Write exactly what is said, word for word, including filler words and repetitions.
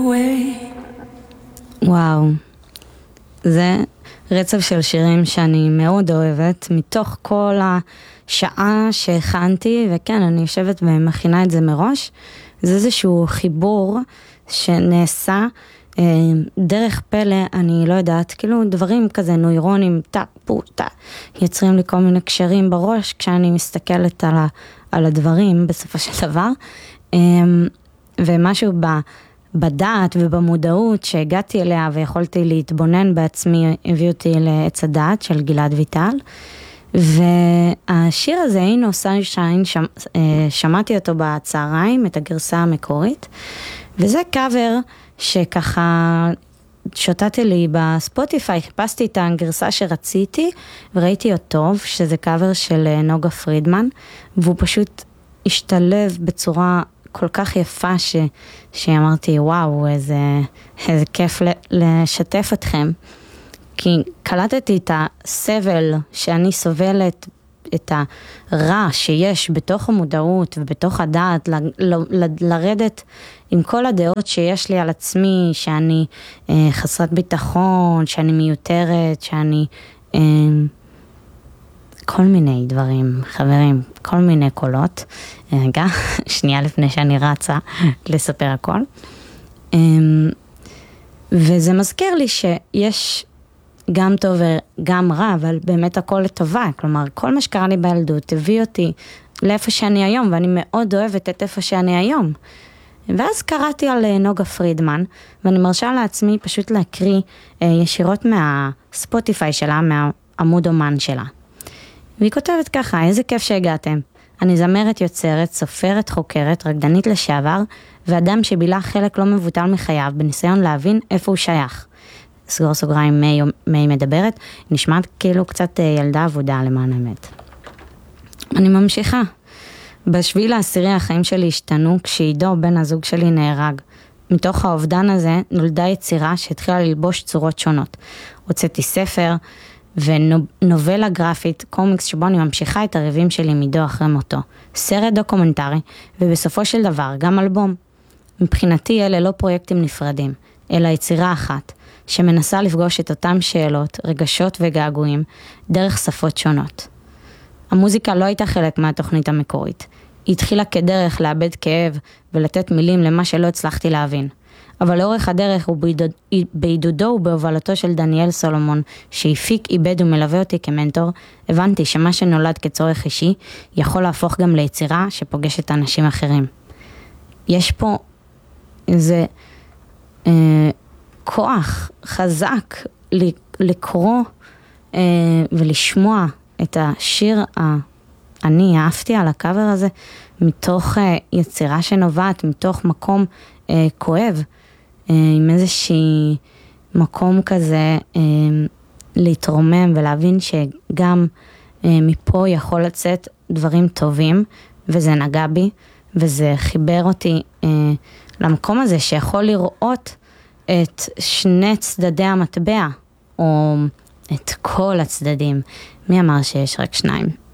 away. וואו, זה רצף של שירים שאני מאוד אוהבת, מתוך כל השעה שהכנתי, וכן, אני יושבת ומכינה את זה מראש. זה איזשהו חיבור שנעשה אה, דרך פלא, אני לא יודעת, כאילו דברים כזה נוירונים, טה, פו, טה, יוצרים לי כל מיני קשרים בראש, כשאני מסתכלת על, ה, על הדברים בסופו של דבר, אה, ומשהו ב... בדעת ובמודעות שהגעתי אליה ויכולתי להתבונן בעצמי, הביא אותי לעץ הדעת של גלעד ויטל, והשיר הזה, אינו סנשיין, שמ, שמעתי אותו בצהריים, את הגרסה המקורית, וזה קאבר שככה שוטטתי לי בספוטיפיי, חיפשתי את הגרסה שרציתי, וראיתי אותו טוב, שזה קאבר של נוגה פרידמן, והוא פשוט השתלב בצורה כל כך יפה ש, שאמרתי, וואו, איזה, איזה כיף לשתף אתכם. כי קלטתי את הסבל שאני סובלת, את הרע שיש בתוך המודעות ובתוך הדעת, ל, ל, ל, לרדת עם כל הדעות שיש לי על עצמי, שאני אה, חסרת ביטחון, שאני מיותרת, שאני... אה, כל מיני דברים, חברים, כל מיני קולות. רגע, שנייה לפני שאני רצה לספר הכל. וזה מזכיר לי שיש גם טוב וגם רע, אבל באמת הכל לטובה. כלומר, כל מה שקרה לי בילדות הביא אותי לאיפה שאני היום, ואני מאוד אוהבת את איפה שאני היום. ואז קראתי על נוגה פרידמן, ואני מרשה לעצמי פשוט להקריא ישירות מהספוטיפיי שלה, מהעמוד אומן שלה. והיא כותבת ככה, איזה כיף שהגעתם. אני זמרת יוצרת, סופרת, חוקרת, רקדנית לשעבר, ואדם שבילה חלק לא מבוטל מחייו, בניסיון להבין איפה הוא שייך. סגור סוגריים, מי, מי מדברת, נשמעת כאילו קצת ילדה עבודה למען האמת. אני ממשיכה. בשביעי לעשירי החיים שלי השתנו, כשעידו בן הזוג שלי נהרג. מתוך האובדן הזה נולדה יצירה שהתחילה ללבוש צורות שונות. הוצאתי ספר, ונובלה גרפית, קומיקס שבו אני ממשיכה את הריבים שלי מדו אחרי מותו, סרט דוקומנטרי, ובסופו של דבר גם אלבום. מבחינתי אלה לא פרויקטים נפרדים, אלא יצירה אחת, שמנסה לפגוש את אותם שאלות, רגשות וגעגועים, דרך שפות שונות. המוזיקה לא הייתה חלק מהתוכנית המקורית, היא התחילה כדרך לאבד כאב ולתת מילים למה שלא הצלחתי להבין. אבל לאורך הדרך הוא בעידודו ובהובלתו של דניאל סולומון, שהפיק, איבד ומלווה אותי כמנטור, הבנתי שמה שנולד כצורך אישי, יכול להפוך גם ליצירה שפוגשת אנשים אחרים. יש פה איזה אה, כוח חזק לקרוא אה, ולשמוע את השיר, ה... אני אהבתי על הקאבר הזה, מתוך אה, יצירה שנובעת, מתוך מקום אה, כואב, עם איזושהי מקום כזה להתרומם ולהבין שגם מפה יכול לצאת דברים טובים, וזה נגע בי, וזה חיבר אותי למקום הזה שיכול לראות את שני צדדי המטבע, או את כל הצדדים. מי אמר שיש רק שניים?